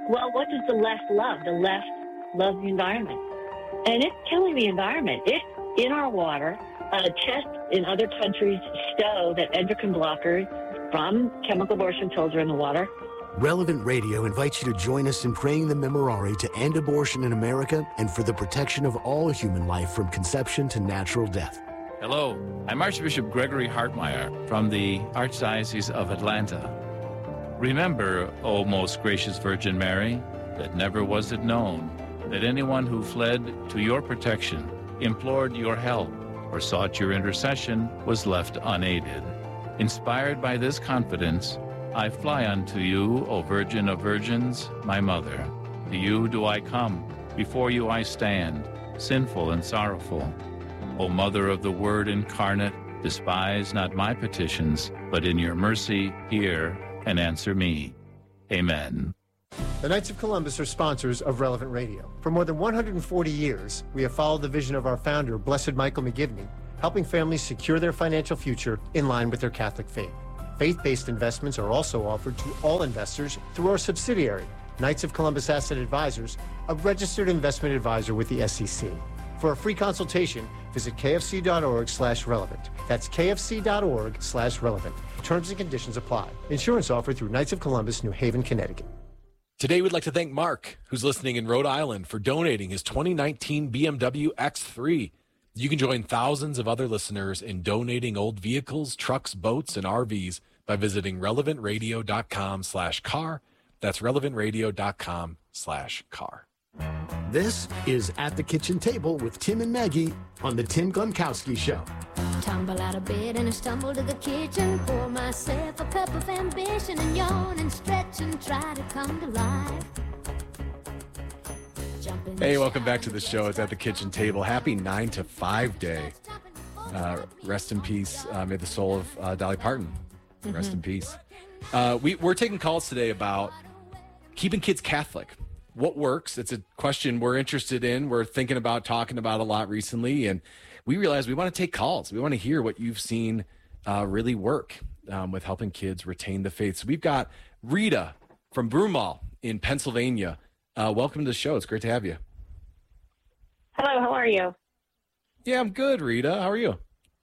Well, what does the left love? The left loves the environment. And it's killing the environment. It's in our water. Tests in other countries show that endocrine blockers from chemical abortion pills are in the water. Relevant Radio invites you to join us in praying the Memorare to end abortion in America and for the protection of all human life from conception to natural death. Hello, I'm Archbishop Gregory Hartmeyer from the Archdiocese of Atlanta. Remember, O most gracious Virgin Mary, that never was it known that anyone who fled to your protection, implored your help, or sought your intercession was left unaided. Inspired by this confidence, I fly unto you, O Virgin of Virgins, my Mother. To you do I come, before you I stand, sinful and sorrowful. O Mother of the Word incarnate, despise not my petitions, but in your mercy hear and answer me. Amen. The Knights of Columbus are sponsors of Relevant Radio. For more than 140 years, we have followed the vision of our founder, Blessed Michael McGivney, helping families secure their financial future in line with their Catholic faith. Faith-based investments are also offered to all investors through our subsidiary, Knights of Columbus Asset Advisors, a registered investment advisor with the SEC. For a free consultation, visit kfc.org/relevant. That's kfc.org/relevant. Terms and conditions apply. Insurance offered through Knights of Columbus, New Haven, Connecticut. Today, we'd like to thank Mark, who's listening in Rhode Island, for donating his 2019 BMW X3. You can join thousands of other listeners in donating old vehicles, trucks, boats, and RVs by visiting relevantradio.com/car. That's relevantradio.com/car. This is At the Kitchen Table with Tim and Maggie on the Tim Glunkowski Show. Tumble out of bed and I stumble to the kitchen, pour myself a cup of ambition and yawn and stretch and try to come to life. Hey, welcome back to the show. It's At the Kitchen Table. Happy 9 to 5 day. Rest in peace. May the soul of Dolly Parton rest in peace. We're taking calls today about keeping kids Catholic. What works? It's a question we're interested in. We're thinking about, talking about a lot recently, and we realize we want to take calls. We want to hear what you've seen really work with helping kids retain the faith. So we've got Rita from Broomall in Pennsylvania. Welcome to the show. It's great to have you. Hello, how are you? Yeah, I'm good, Rita. How are you?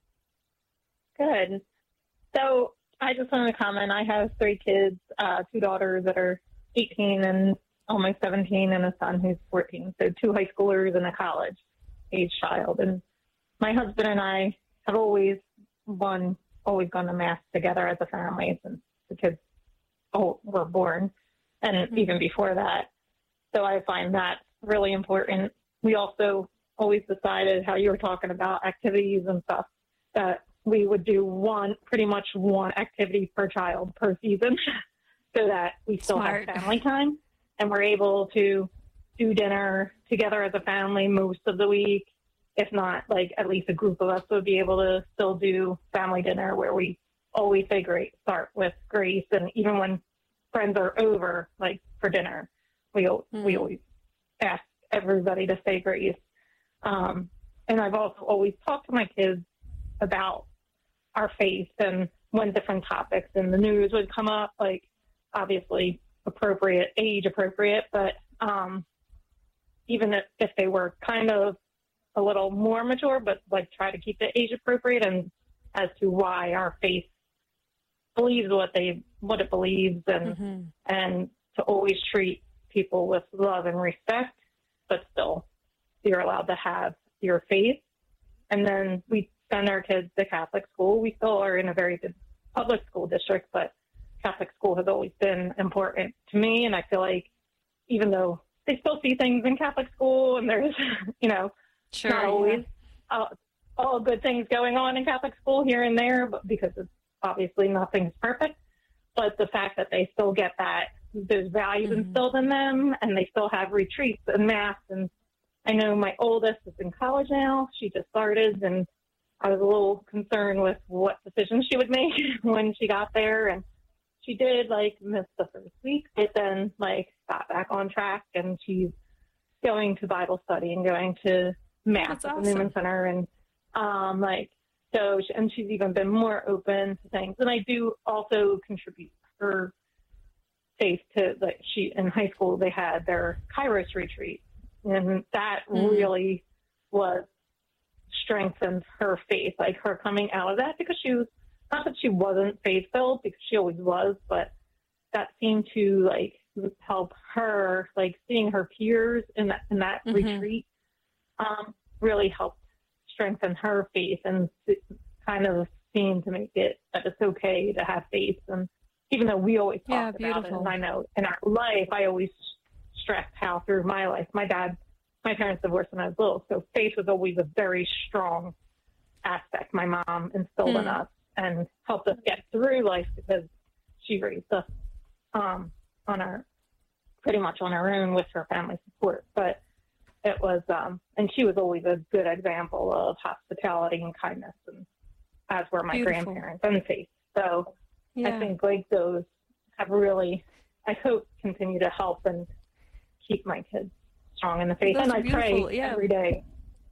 Good. So I just wanted to comment. I have 3 kids, 2 daughters that are 18 and almost 17, and a son who's 14. So 2 high schoolers and a college-age child. And my husband and I have always gone to Mass together as a family since the kids were born, and even before that. So I find that really important. We also always decided, how you were talking about activities and stuff, that we would do pretty much one activity per child per season so that we still have family time and we're able to do dinner together as a family most of the week. If not, like, at least a group of us would be able to still do family dinner where we always say start with grace. And even when friends are over, like for dinner, we always ask everybody to say grace. And I've also always talked to my kids about our faith, and when different topics in the news would come up, like obviously age appropriate, but even if they were kind of a little more mature, but like try to keep it age appropriate, and as to why our faith believes what it believes, and to always treat people with love and respect, but still you're allowed to have your faith. And then we send our kids to Catholic school. We still are in a very good public school district, but Catholic school has always been important to me. And I feel like even though they still see things in Catholic school and there's, not always all good things going on in Catholic school here and there, but because it's obviously nothing's perfect, but the fact that they still get those values instilled in them, and they still have retreats and Mass. And I know my oldest is in college now. She just started, and I was a little concerned with what decisions she would make when she got there. And she did miss the first week, but then got back on track, and she's going to Bible study and going to Mass at the Newman Center. And and she's even been more open to things. And I do also contribute her Faith to, like, in high school, they had their Kairos retreat. And that really was strengthened her faith, like her coming out of that, because she was, not that she wasn't faith-filled, because she always was, but that seemed to like help her, like seeing her peers in that retreat really helped strengthen her faith and kind of seemed to make it that it's okay to have faith. And even though we always talk about it, and I know in our life, I always stressed how through my life, my parents divorced when I was little, so faith was always a very strong aspect my mom instilled in us and helped us get through life, because she raised us pretty much on our own with her family support. But it was, and she was always a good example of hospitality and kindness, and as were my grandparents and faith. So I think like those have really, I hope, continue to help and keep my kids strong in the faith. And I pray every day.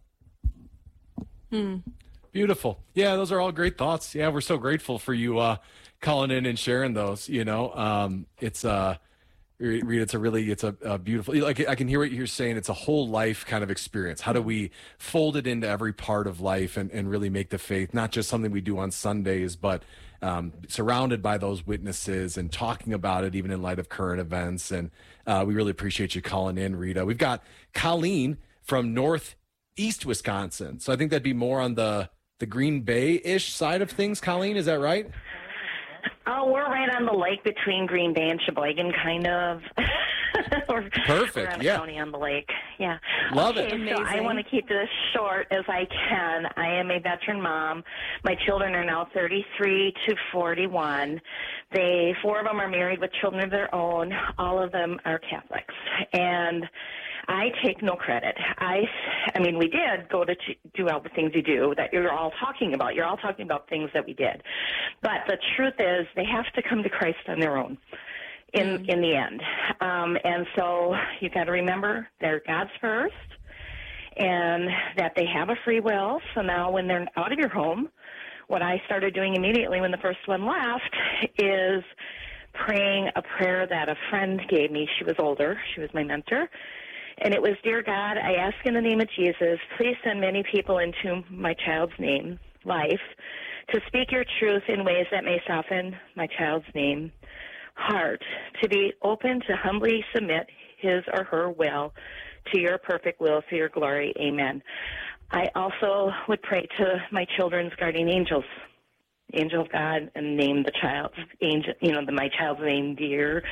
Beautiful. Yeah, those are all great thoughts. Yeah, we're so grateful for you calling in and sharing those. You know, it's Rita, it's a beautiful, like, I can hear what you're saying. It's a whole life kind of experience. How do we fold it into every part of life and really make the faith not just something we do on Sundays, but surrounded by those witnesses and talking about it even in light of current events. And we really appreciate you calling in, Rita. We've got Colleen from Northeast Wisconsin. So I think that'd be more on the Green Bay-ish side of things. Colleen, is that right? Oh, we're right on the lake between Green Bay and Sheboygan, kind of. Perfect. We're on a county on the lake. Yeah. Love it. So I want to keep this short as I can. I am a veteran mom. My children are now 33 to 41. 4 of them are married with children of their own. All of them are Catholics. And I take no credit. I mean, we did go to do all the things you do that you're all talking about. You're all talking about things that we did. But the truth is they have to come to Christ on their own in the end. And so you got to remember they're God's first and that they have a free will. So now when they're out of your home, what I started doing immediately when the first one left is praying a prayer that a friend gave me. She was older. She was my mentor. And it was, Dear God, I ask in the name of Jesus, please send many people into my child's life, to speak your truth in ways that may soften my child's heart, to be open to humbly submit his or her will to your perfect will for your glory. Amen. I also would pray to my children's guardian angels, angel of God, and name the child's angel, my child's name, Dear,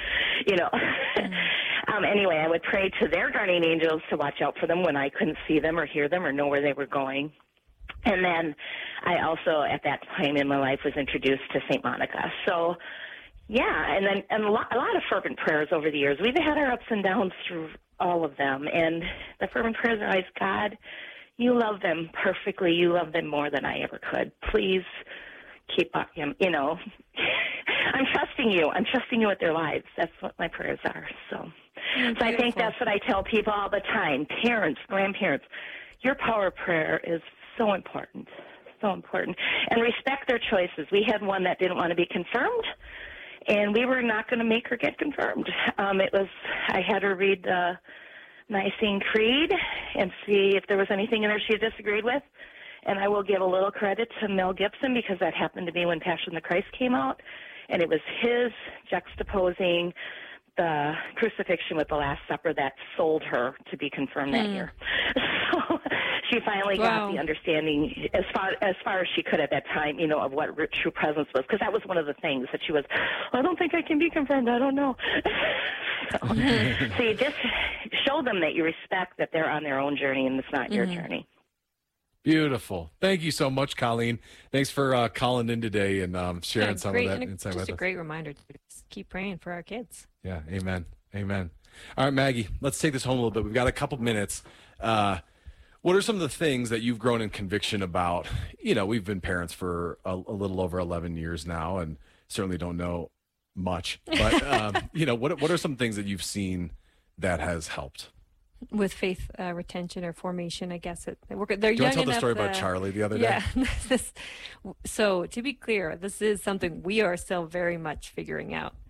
Anyway, I would pray to their guardian angels to watch out for them when I couldn't see them or hear them or know where they were going. And then I also, at that time in my life, was introduced to St. Monica. So, yeah, and a lot of fervent prayers over the years. We've had our ups and downs through all of them. And the fervent prayers are always, God, you love them perfectly. You love them more than I ever could. Please keep up, I'm trusting you. I'm trusting you with their lives. That's what my prayers are. So I think that's what I tell people all the time, parents, grandparents. Your power of prayer is so important, so important. And respect their choices. We had one that didn't want to be confirmed, and we were not going to make her get confirmed. I had her read the Nicene Creed and see if there was anything in there she disagreed with. And I will give a little credit to Mel Gibson, because that happened to be when Passion of the Christ came out. And it was his juxtaposing the crucifixion with the Last Supper that sold her to be confirmed that year. So she finally got the understanding as far as she could at that time, of what true presence was. Because that was one of the things that she was, I don't think I can be confirmed. I don't know. So you just show them that you respect that they're on their own journey and it's not your journey. Beautiful. Thank you so much, Colleen. Thanks for calling in today and sharing some of that insight with us. Just a great reminder to just keep praying for our kids. Yeah, amen. Amen. All right, Maggie, let's take this home a little bit. We've got a couple minutes. What are some of the things that you've grown in conviction about? We've been parents for a little over 11 years now and certainly don't know much. But, what are some things that you've seen that has helped? With faith retention or formation, I guess. They're young enough. Do you want to tell the story about Charlie the other day? Yeah. So to be clear, this is something we are still very much figuring out.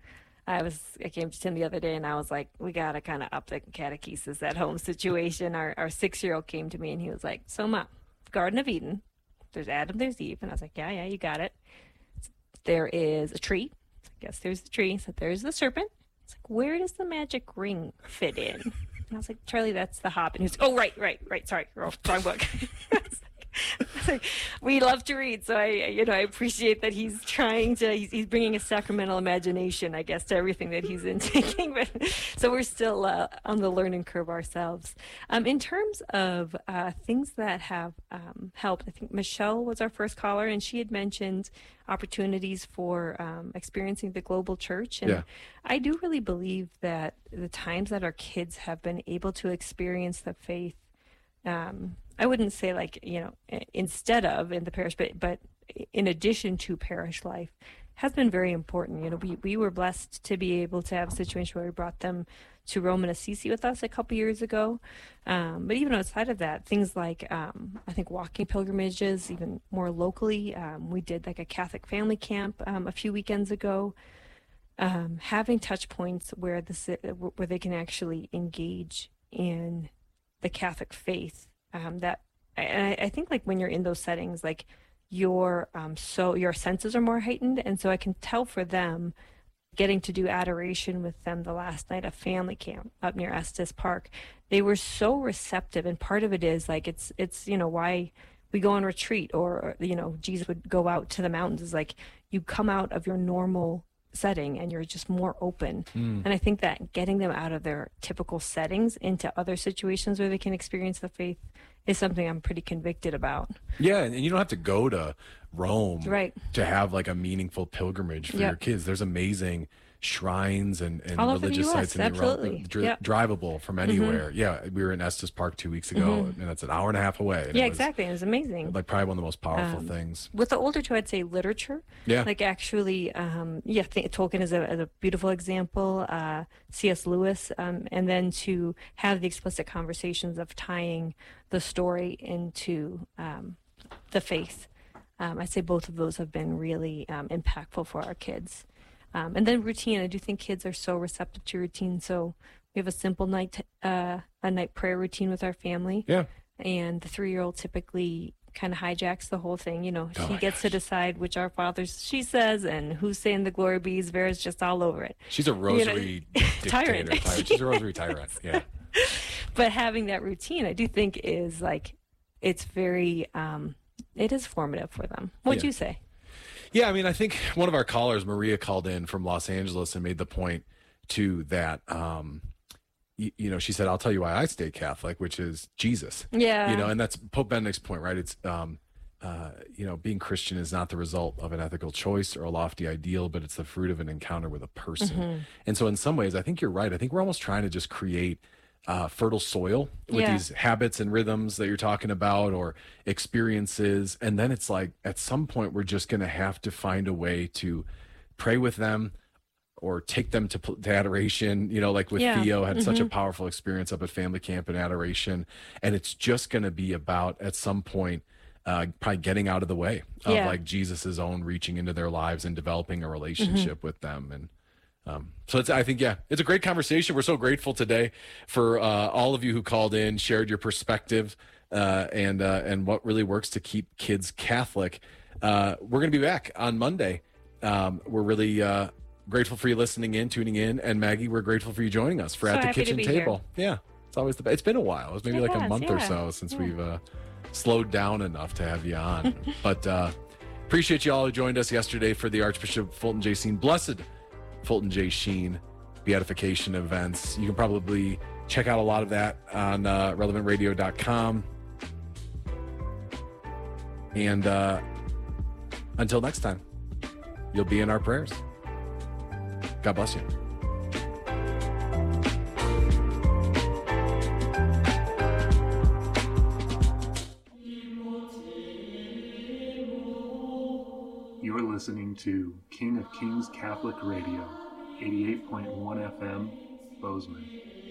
I came to Tim the other day and I was like, we got to kind of up the catechesis at home situation. Our 6-year-old came to me and he was like, so Mom, Garden of Eden, there's Adam, there's Eve. And I was like, yeah, you got it. There is a tree. So I guess there's the tree. So there's the serpent. It's like, where does the magic ring fit in? And I was like, Charlie, that's the Hobbit. And he was like, oh, right. Sorry, wrong book. We love to read, so I appreciate that he's he's bringing a sacramental imagination, I guess, to everything that he's intaking. But so we're still on the learning curve ourselves. In terms of things that have helped, I think Michelle was our first caller, and she had mentioned opportunities for experiencing the global church. And I do really believe that the times that our kids have been able to experience the faith, I wouldn't say instead of in the parish, but in addition to parish life, has been very important. We were blessed to be able to have a situation where we brought them to Rome and Assisi with us a couple years ago. But even outside of that, things like I think walking pilgrimages, even more locally. We did like a Catholic family camp a few weekends ago. Having touch points where they can actually engage in the Catholic faith. I think like when you're in those settings, like your senses are more heightened, and so I can tell for them, getting to do adoration with them the last night of family camp up near Estes Park, they were so receptive, and part of it is like it's why we go on retreat, or Jesus would go out to the mountains, is like you come out of your normal setting and you're just more open. And I think that getting them out of their typical settings into other situations where they can experience the faith is something I'm pretty convicted about. Yeah, and you don't have to go to Rome to have like a meaningful pilgrimage for your kids. There's amazing shrines and religious sites in the world, drivable from anywhere. We were in Estes Park 2 weeks ago, and that's an hour and a half away. Exactly. It was amazing. Like probably one of the most powerful things. With the older two, I'd say literature. Like actually, Tolkien is a beautiful example. C.S. Lewis, and then to have the explicit conversations of tying the story into the faith. I'd say both of those have been really impactful for our kids. And then routine. I do think kids are so receptive to routine. So we have a simple night prayer routine with our family. And the 3-year-old typically kind of hijacks the whole thing. She gets to decide which Our Fathers she says and who's saying the Glory Bees. Vera's just all over it. She's a rosary tyrant. She's a rosary tyrant. Yeah. But having that routine, I do think is like, it's very, it is formative for them. What'd you say? Yeah, I mean, I think one of our callers, Maria, called in from Los Angeles and made the point, too, that, she said, I'll tell you why I stay Catholic, which is Jesus. And that's Pope Benedict's point, right? It's, being Christian is not the result of an ethical choice or a lofty ideal, but it's the fruit of an encounter with a person. And so in some ways, I think you're right. I think we're almost trying to just create fertile soil with these habits and rhythms that you're talking about, or experiences. And then it's like, at some point, we're just going to have to find a way to pray with them or take them to adoration, like with Theo had such a powerful experience up at family camp and adoration. And it's just going to be about, at some point, probably getting out of the way of like Jesus's own reaching into their lives and developing a relationship with them. And so I think it's a great conversation. We're so grateful today for all of you who called in, shared your perspective, and what really works to keep kids Catholic. We're going to be back on Monday. We're really grateful for you listening in, tuning in, and Maggie, we're grateful for you joining us for At the Kitchen Table. Here. It's always it's been a while. It's maybe a month or so since we've slowed down enough to have you on. But appreciate you all who joined us yesterday for the Archbishop Fulton J. Sheen Blessed Fulton J. Sheen beatification events. You can probably check out a lot of that on relevantradio.com. And until next time, you'll be in our prayers. God bless you. You're listening to King of Kings Catholic Radio, 88.1 FM, Bozeman.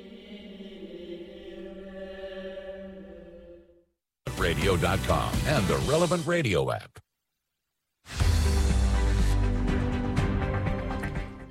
Radio.com and the Relevant Radio app.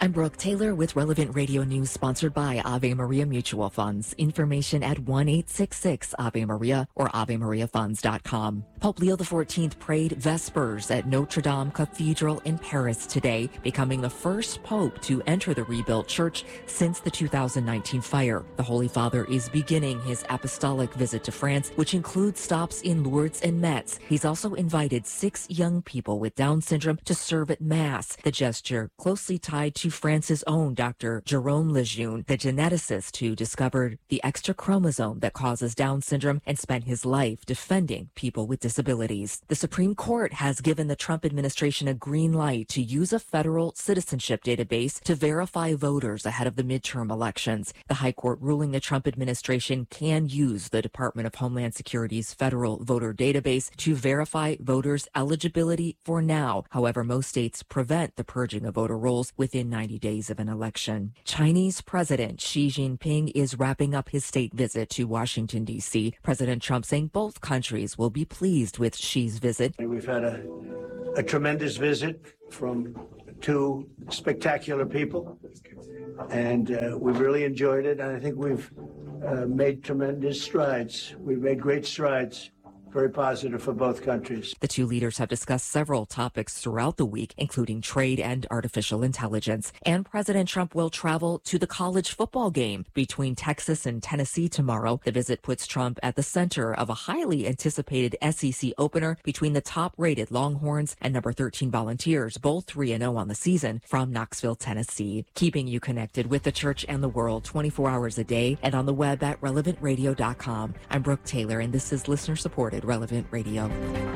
I'm Brooke Taylor with Relevant Radio News, sponsored by Ave Maria Mutual Funds. Information at 1-866-AVE-MARIA or AveMariaFunds.com. Pope Leo XIV prayed Vespers at Notre Dame Cathedral in Paris today, becoming the first pope to enter the rebuilt church since the 2019 fire. The Holy Father is beginning his apostolic visit to France, which includes stops in Lourdes and Metz. He's also invited 6 young people with Down syndrome to serve at Mass. The gesture closely tied to France's own Dr. Jerome Lejeune, the geneticist who discovered the extra chromosome that causes Down syndrome and spent his life defending people with disabilities. The Supreme Court has given the Trump administration a green light to use a federal citizenship database to verify voters ahead of the midterm elections. The High Court ruling the Trump administration can use the Department of Homeland Security's federal voter database to verify voters' eligibility for now. However, most states prevent the purging of voter rolls within 90 days of an election. Chinese President Xi Jinping is wrapping up his state visit to Washington, D.C. President Trump saying both countries will be pleased with Xi's visit. We've had a tremendous visit from 2 spectacular people, and we've really enjoyed it. And I think we've made tremendous strides. We've made great strides. Very positive for both countries. The 2 leaders have discussed several topics throughout the week, including trade and artificial intelligence. And President Trump will travel to the college football game between Texas and Tennessee tomorrow. The visit puts Trump at the center of a highly anticipated SEC opener between the top-rated Longhorns and number 13 Volunteers, both 3-0 on the season, from Knoxville, Tennessee. Keeping you connected with the church and the world 24 hours a day and on the web at relevantradio.com. I'm Brooke Taylor, and this is listener-supported Relevant Radio.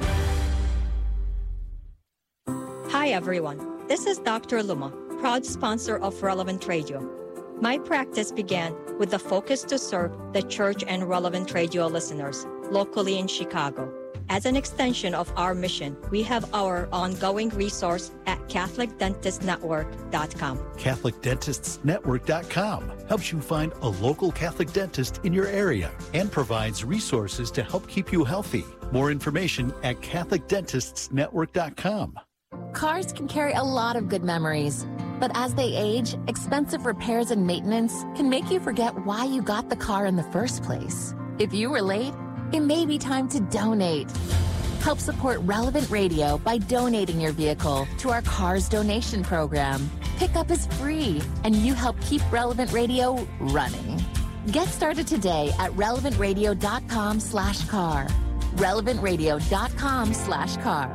Hi everyone, this is Dr. Luma, proud sponsor of Relevant Radio. My practice began with the focus to serve the church and Relevant Radio listeners locally in Chicago. As an extension of our mission, we have our ongoing resource at CatholicDentistNetwork.com. CatholicDentistsNetwork.com helps you find a local Catholic dentist in your area and provides resources to help keep you healthy. More information at CatholicDentistsNetwork.com. Cars can carry a lot of good memories, but as they age, expensive repairs and maintenance can make you forget why you got the car in the first place. If you were late, it may be time to donate. Help support Relevant Radio by donating your vehicle to our Cars Donation Program. Pickup is free, and you help keep Relevant Radio running. Get started today at relevantradio.com/car. relevantradio.com/car.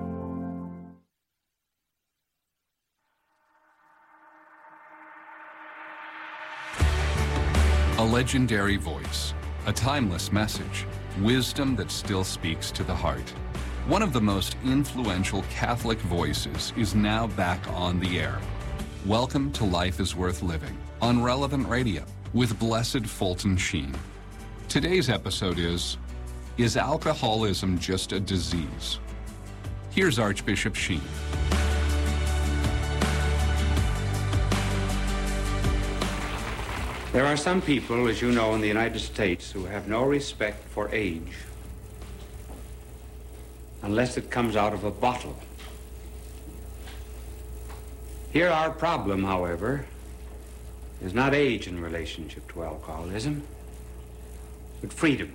A legendary voice, a timeless message, wisdom that still speaks to the heart. One of the most influential Catholic voices is now back on the air. Welcome to Life is Worth Living on Relevant Radio with Blessed Fulton Sheen. Today's episode is alcoholism just a disease? Here's Archbishop Sheen. There are some people, as you know, in the United States who have no respect for age unless it comes out of a bottle. Here our problem, however, is not age in relationship to alcoholism, but freedom.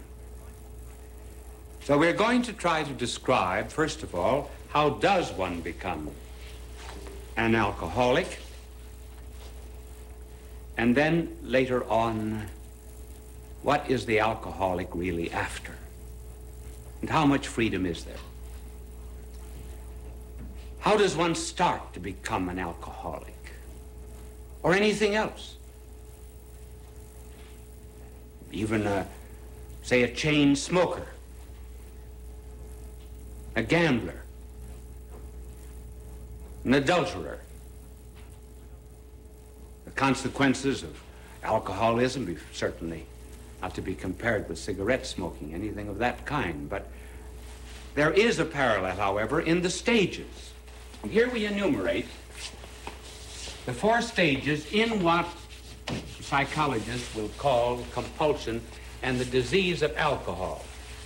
So we're going to try to describe, first of all, how does one become an alcoholic? And then later on, what is the alcoholic really after? And how much freedom is there? How does one start to become an alcoholic? Or anything else? Even, say, a chain smoker, a gambler, an adulterer. The consequences of alcoholism are certainly not to be compared with cigarette smoking, anything of that kind. But there is a parallel, however, in the stages. And here we enumerate the 4 stages in what psychologists will call compulsion and the disease of alcohol.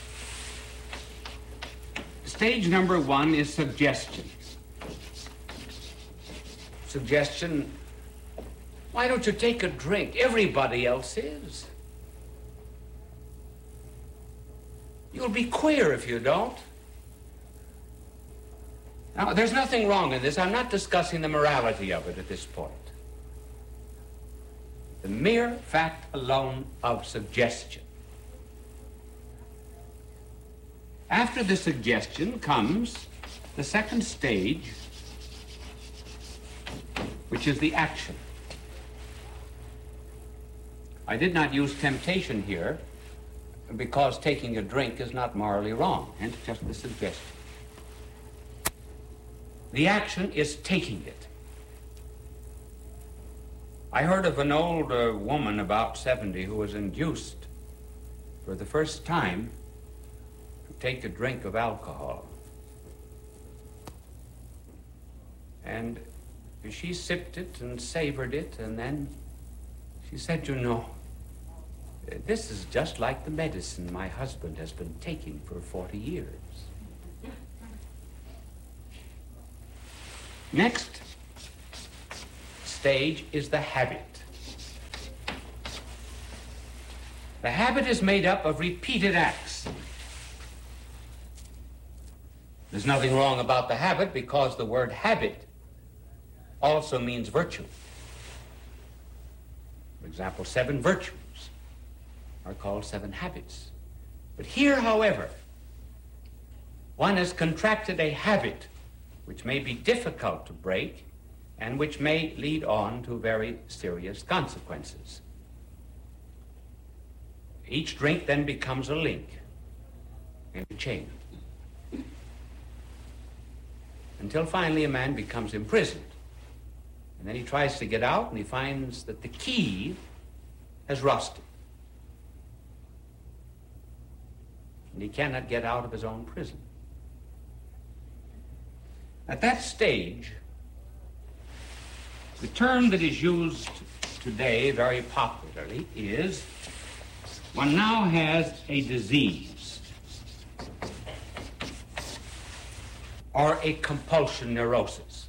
Stage number 1 is suggestion. Suggestion Why don't you take a drink? Everybody else is. You'll be queer if you don't. Now, there's nothing wrong in this. I'm not discussing the morality of it at this point. The mere fact alone of suggestion. After the suggestion comes the second stage, which is the action. I did not use temptation here because taking a drink is not morally wrong, hence just the suggestion. The action is taking it. I heard of an old woman about 70 who was induced for the first time to take a drink of alcohol. And she sipped it and savored it, and then she said, you know, this is just like the medicine my husband has been taking for 40 years. Next stage is the habit. The habit is made up of repeated acts. There's nothing wrong about the habit because the word habit also means virtue. For example, 7 virtues are called 7 habits. But here, however, one has contracted a habit which may be difficult to break and which may lead on to very serious consequences. Each drink then becomes a link in a chain, until finally a man becomes imprisoned. And then he tries to get out and he finds that the key has rusted. And he cannot get out of his own prison. At that stage, the term that is used today very popularly is one now has a disease or a compulsion neurosis.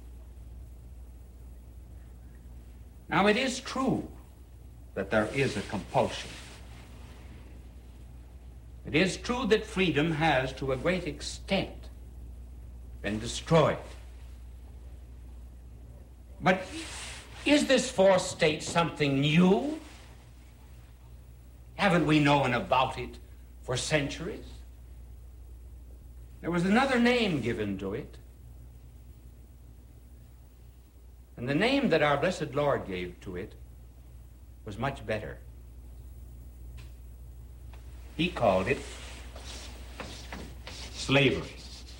Now, it is true that there is a compulsion. It is true that freedom has, to a great extent, been destroyed. But is this fourth state something new? Haven't we known about it for centuries? There was another name given to it. And the name that our blessed Lord gave to it was much better. He called it slavery.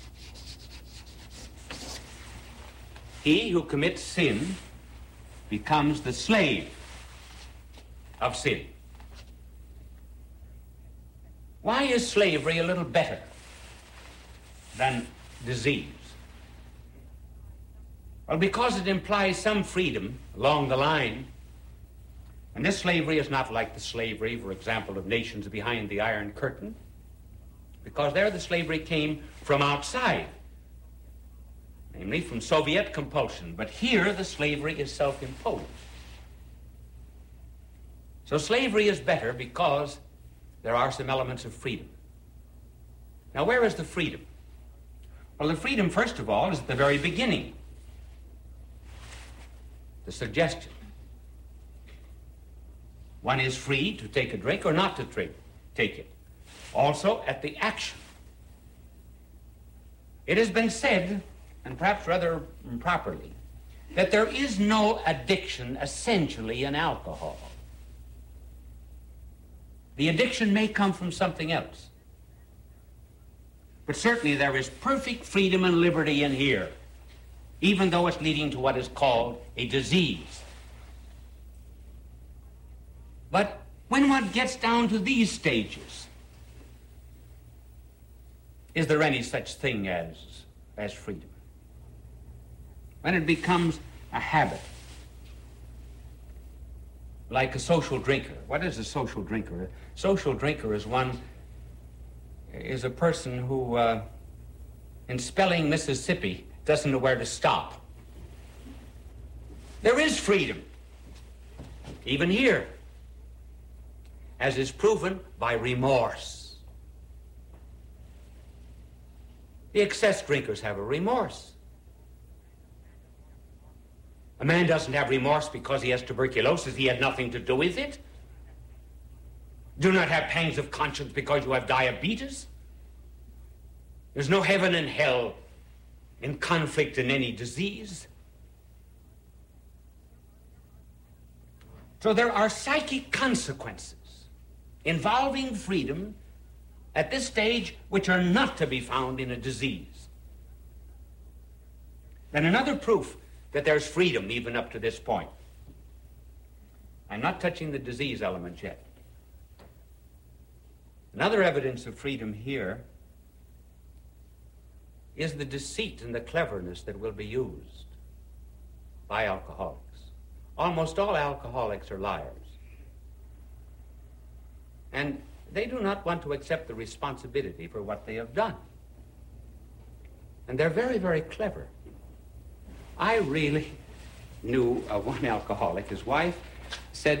He who commits sin becomes the slave of sin. Why is slavery a little better than disease? Well, because it implies some freedom along the line. And this slavery is not like the slavery, for example, of nations behind the Iron Curtain, because there the slavery came from outside, namely from Soviet compulsion. But here the slavery is self-imposed. So slavery is better because there are some elements of freedom. Now, where is the freedom? Well, the freedom, first of all, is at the very beginning. The suggestion. One is free to take a drink or not to take it. Also, at the action. It has been said, and perhaps rather improperly, that there is no addiction essentially in alcohol. The addiction may come from something else. But certainly there is perfect freedom and liberty in here, even though it's leading to what is called a disease. But when one gets down to these stages, is there any such thing as freedom? When it becomes a habit, like a social drinker. What is a social drinker? A social drinker is a person who, in spelling Mississippi, doesn't know where to stop. There is freedom even here, as is proven by remorse. The excess drinkers have a remorse. A man doesn't have remorse because he has tuberculosis. He had nothing to do with it. Do not have pangs of conscience because you have diabetes. There's no heaven and hell in conflict in any disease. So there are psychic consequences involving freedom at this stage which are not to be found in a disease. Then another proof that there's freedom even up to this point. I'm not touching the disease element yet. Another evidence of freedom here is the deceit and the cleverness that will be used by alcoholics. Almost all alcoholics are liars. And they do not want to accept the responsibility for what they have done. And they're very, very clever. I really knew one alcoholic. His wife said